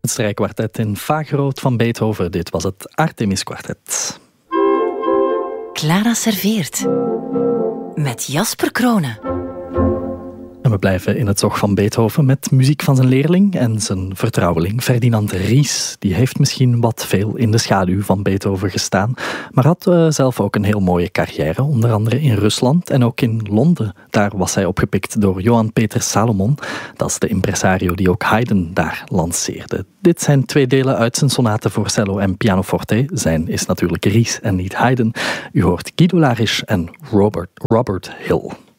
Het strijkkwartet in Fa-groot van Beethoven. Dit was het Artemis Kwartet. Clara serveert. Met Jasper Kronen. En we blijven in het zog van Beethoven met muziek van zijn leerling en zijn vertrouweling Ferdinand Ries. Die heeft misschien wat veel in de schaduw van Beethoven gestaan, maar had zelf ook een heel mooie carrière, onder andere in Rusland en ook in Londen. Daar was hij opgepikt door Johann Peter Salomon. Dat is de impresario die ook Haydn daar lanceerde. Dit zijn 2 delen uit zijn sonate voor cello en pianoforte. Zijn is natuurlijk Ries en niet Haydn. U hoort Guido Larisch en Robert Hill.